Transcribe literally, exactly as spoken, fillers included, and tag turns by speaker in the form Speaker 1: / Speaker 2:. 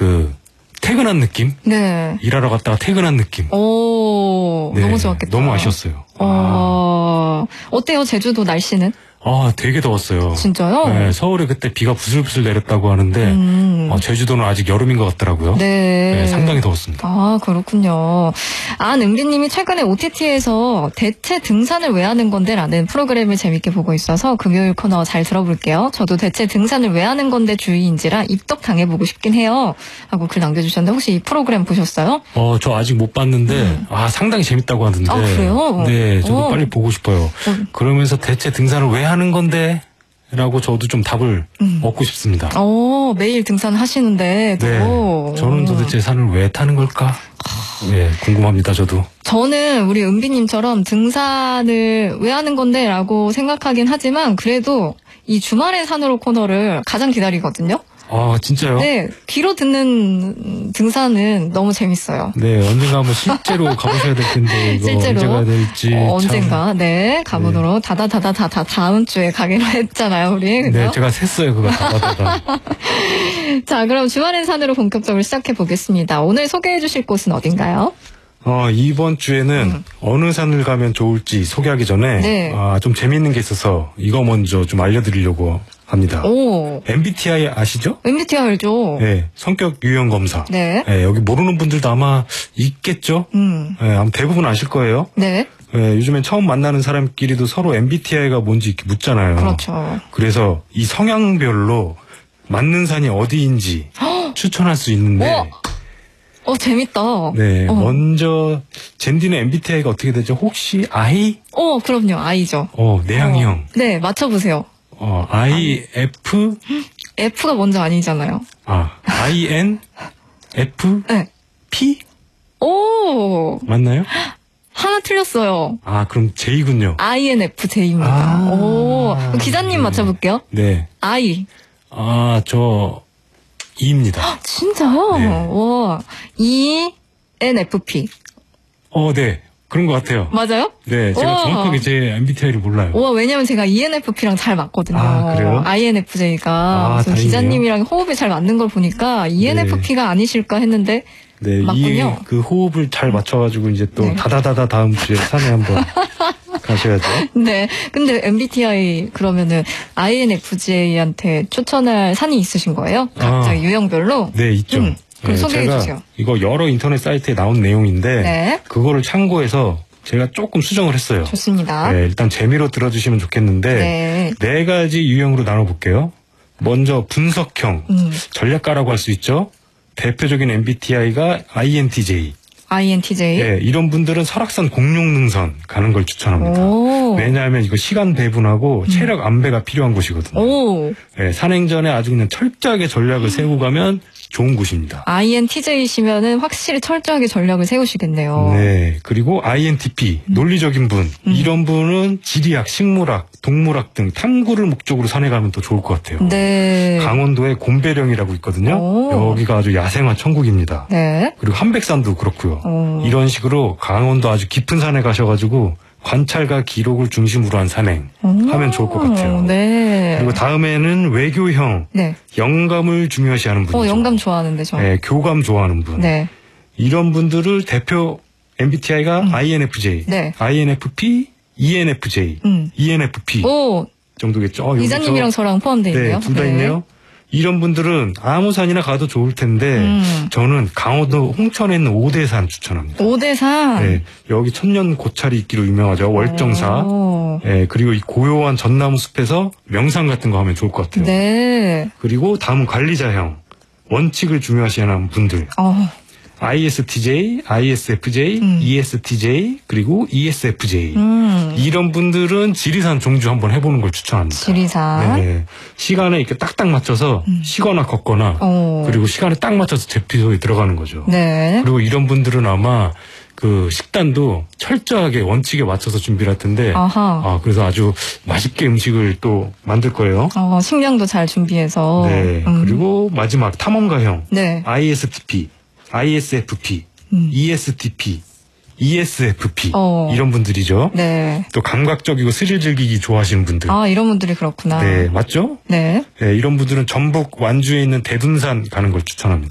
Speaker 1: 그 퇴근한 느낌?
Speaker 2: 네.
Speaker 1: 일하러 갔다가 퇴근한 느낌.
Speaker 2: 오,
Speaker 1: 네,
Speaker 2: 너무 좋았겠다.
Speaker 1: 너무 아쉬웠어요.
Speaker 2: 어, 아. 어때요, 제주도 날씨는?
Speaker 1: 아, 되게 더웠어요.
Speaker 2: 진짜요?
Speaker 1: 네, 서울에 그때 비가 부슬부슬 내렸다고 하는데,
Speaker 2: 음.
Speaker 1: 어, 제주도는 아직 여름인 것 같더라고요.
Speaker 2: 네.
Speaker 1: 네, 상당히 더웠습니다.
Speaker 2: 아, 그렇군요. 안은비님이 최근에 오티티에서 대체 등산을 왜 하는 건데 라는 프로그램을 재밌게 보고 있어서 금요일 코너 잘 들어볼게요. 저도 대체 등산을 왜 하는 건데 주의인지라 입덕 당해보고 싶긴 해요. 하고 글 남겨주셨는데 혹시 이 프로그램 보셨어요?
Speaker 1: 어, 저 아직 못 봤는데,
Speaker 2: 음.
Speaker 1: 아, 상당히 재밌다고 하던데.
Speaker 2: 아, 그래요?
Speaker 1: 네, 저도
Speaker 2: 오.
Speaker 1: 빨리 보고 싶어요.
Speaker 2: 어.
Speaker 1: 그러면서 대체 등산을 왜 하는 건데? 라고 저도 좀 답을
Speaker 2: 음.
Speaker 1: 얻고 싶습니다.
Speaker 2: 어, 매일 등산하시는데도.
Speaker 1: 네, 저는 도대체 산을 왜 타는 걸까? 네, 궁금합니다, 저도.
Speaker 2: 저는 우리 은비님처럼 등산을 왜 하는 건데 라고 생각하긴 하지만 그래도 이 주말의 산으로 코너를 가장 기다리거든요.
Speaker 1: 아, 진짜요?
Speaker 2: 네, 귀로 듣는 등산은 너무 재밌어요.
Speaker 1: 네, 언젠가 한번 실제로 가보셔야 될 텐데, 이거
Speaker 2: 실제로
Speaker 1: 언제 가야 될지.
Speaker 2: 어,
Speaker 1: 참.
Speaker 2: 언젠가 네 가보도록 다다다다다다 다음 주에 가기로 했잖아요, 우리. 그죠?
Speaker 1: 네, 제가 셌어요, 그거 다다다다.
Speaker 2: 자, 그럼 주말의 산으로 본격적으로 시작해 보겠습니다. 오늘 소개해 주실 곳은 어딘가요?
Speaker 1: 어, 이번 주에는
Speaker 2: 음.
Speaker 1: 어느 산을 가면 좋을지 소개하기 전에,
Speaker 2: 네.
Speaker 1: 아, 좀 재미있는 게 있어서 이거 먼저 좀 알려드리려고 합니다.
Speaker 2: 오,
Speaker 1: 엠비티아이 아시죠?
Speaker 2: 엠비티아이 알죠?
Speaker 1: 네, 성격 유형 검사.
Speaker 2: 네.
Speaker 1: 네, 여기 모르는 분들도 아마 있겠죠?
Speaker 2: 음,
Speaker 1: 네, 아마 대부분 아실 거예요.
Speaker 2: 네,
Speaker 1: 네, 요즘엔 처음 만나는 사람끼리도 서로 엠비티아이가 뭔지 이렇게 묻잖아요.
Speaker 2: 그렇죠.
Speaker 1: 그래서 이 성향별로 맞는 산이 어디인지 추천할 수 있는데,
Speaker 2: 어? 어, 재밌다.
Speaker 1: 네,
Speaker 2: 어.
Speaker 1: 먼저 젠디는 엠비티아이가 어떻게 되죠? 혹시 I?
Speaker 2: 어, 그럼요. 아이죠.
Speaker 1: 어, 내향형.
Speaker 2: 어. 네, 맞춰보세요.
Speaker 1: 어, I, F,
Speaker 2: F가 먼저 아니잖아요.
Speaker 1: 아, I, N, F,
Speaker 2: 네.
Speaker 1: P?
Speaker 2: 오,
Speaker 1: 맞나요?
Speaker 2: 하나 틀렸어요.
Speaker 1: 아, 그럼 J군요.
Speaker 2: 아이엔에프제이입니다.
Speaker 1: 아.
Speaker 2: 오, 그럼 기자님 맞춰볼게요.
Speaker 1: 네.
Speaker 2: I.
Speaker 1: 아, 저, E입니다.
Speaker 2: 진짜요?
Speaker 1: 네.
Speaker 2: 와, 이엔에프피.
Speaker 1: 어, 네. 그런 것 같아요.
Speaker 2: 맞아요?
Speaker 1: 네, 제가
Speaker 2: 우와.
Speaker 1: 정확하게 제 엠비티아이를 몰라요.
Speaker 2: 와, 왜냐면 제가 이엔에프피랑 잘 맞거든요.
Speaker 1: 아, 그래요?
Speaker 2: 아이엔에프제이가.
Speaker 1: 아,
Speaker 2: 그래서
Speaker 1: 다행이네요.
Speaker 2: 기자님이랑 호흡이 잘 맞는 걸 보니까 이엔에프피가 아니실까 했는데,
Speaker 1: 네,
Speaker 2: 맞군요.
Speaker 1: 이 그 호흡을 잘 맞춰가지고 이제 또
Speaker 2: 네.
Speaker 1: 다다다다 다음 주에 산에 한번 가셔야죠.
Speaker 2: 네. 근데 엠비티아이 그러면은 아이엔에프제이한테 추천할 산이 있으신 거예요? 각자
Speaker 1: 아.
Speaker 2: 유형별로?
Speaker 1: 네, 있죠.
Speaker 2: 음, 그럼
Speaker 1: 네,
Speaker 2: 소개해
Speaker 1: 제가
Speaker 2: 주세요.
Speaker 1: 이거 여러 인터넷 사이트에 나온 내용인데
Speaker 2: 네.
Speaker 1: 그거를 참고해서 제가 조금 수정을 했어요.
Speaker 2: 좋습니다.
Speaker 1: 네, 일단 재미로 들어주시면 좋겠는데
Speaker 2: 네.
Speaker 1: 네 가지 유형으로 나눠볼게요. 먼저 분석형,
Speaker 2: 음,
Speaker 1: 전략가라고 할 수 있죠. 대표적인 엠비티아이가 아이엔티제이.
Speaker 2: 아이엔티제이.
Speaker 1: 네, 이런 분들은 설악산 공룡능선 가는 걸 추천합니다.
Speaker 2: 오.
Speaker 1: 왜냐하면 이거 시간 배분하고 체력 안배가 필요한 곳이거든요.
Speaker 2: 오.
Speaker 1: 네, 산행 전에 아주 그냥 철저하게 전략을 세우고 가면 좋은 곳입니다.
Speaker 2: 아이엔티제이시면은 확실히 철저하게 전략을 세우시겠네요.
Speaker 1: 네, 그리고 아이엔티피, 논리적인 분.
Speaker 2: 음.
Speaker 1: 이런 분은 지리학, 식물학, 동물학 등 탐구를 목적으로 산에 가면 더 좋을 것 같아요.
Speaker 2: 네.
Speaker 1: 강원도에 곰배령이라고 있거든요.
Speaker 2: 오.
Speaker 1: 여기가 아주 야생화 천국입니다.
Speaker 2: 네.
Speaker 1: 그리고 한백산도 그렇고요.
Speaker 2: 오.
Speaker 1: 이런 식으로 강원도 아주 깊은 산에 가셔가지고 관찰과 기록을 중심으로 한 산행 하면 좋을 것 같아요.
Speaker 2: 네.
Speaker 1: 그리고 다음에는 외교형,
Speaker 2: 네.
Speaker 1: 영감을 중요시하는 분이죠.
Speaker 2: 어, 영감 좋아하는데 저.
Speaker 1: 네, 교감 좋아하는 분.
Speaker 2: 네.
Speaker 1: 이런 분들을 대표 엠비티아이가
Speaker 2: 음.
Speaker 1: 아이엔에프제이,
Speaker 2: 네.
Speaker 1: 아이엔에프피, 이엔에프제이,
Speaker 2: 음.
Speaker 1: 이엔에프피
Speaker 2: 오,
Speaker 1: 정도겠죠. 어,
Speaker 2: 기자님이랑
Speaker 1: 여기서-
Speaker 2: 저랑 포함되어 있네요.
Speaker 1: 네, 둘 다 있네요. 이런 분들은 아무 산이나 가도 좋을 텐데
Speaker 2: 음.
Speaker 1: 저는 강원도 홍천에 있는 오대산 추천합니다.
Speaker 2: 오대산.
Speaker 1: 네, 여기 천년 고찰이 있기로 유명하죠. 월정사.
Speaker 2: 오.
Speaker 1: 네, 그리고 이 고요한 전나무 숲에서 명상 같은 거 하면 좋을 것 같아요.
Speaker 2: 네.
Speaker 1: 그리고 다음은 관리자형. 원칙을 중요시하는 분들.
Speaker 2: 어,
Speaker 1: 아이에스티제이, 아이에스에프제이,
Speaker 2: 음.
Speaker 1: 이에스티제이, 그리고 이에스에프제이.
Speaker 2: 음.
Speaker 1: 이런 분들은 지리산 종주 한번 해보는 걸 추천합니다.
Speaker 2: 지리산.
Speaker 1: 네. 시간에 이렇게 딱딱 맞춰서 쉬거나 걷거나
Speaker 2: 어.
Speaker 1: 그리고 시간에 딱 맞춰서 제피소에 들어가는 거죠.
Speaker 2: 네.
Speaker 1: 그리고 이런 분들은 아마 그 식단도 철저하게 원칙에 맞춰서 준비를 할 텐데
Speaker 2: 아하.
Speaker 1: 아, 그래서 아주 맛있게 음식을 또 만들 거예요.
Speaker 2: 어, 식량도 잘 준비해서.
Speaker 1: 네.
Speaker 2: 음.
Speaker 1: 그리고 마지막 탐험가형.
Speaker 2: 네.
Speaker 1: 아이에스티피, 아이에스에프피,
Speaker 2: 음.
Speaker 1: 이에스티피, 이에스에프피
Speaker 2: 어.
Speaker 1: 이런 분들이죠.
Speaker 2: 네.
Speaker 1: 또 감각적이고 스릴 즐기기 좋아하시는 분들.
Speaker 2: 아, 이런 분들이 그렇구나.
Speaker 1: 네, 맞죠?
Speaker 2: 네.
Speaker 1: 네, 이런 분들은 전북 완주에 있는 대둔산 가는 걸 추천합니다.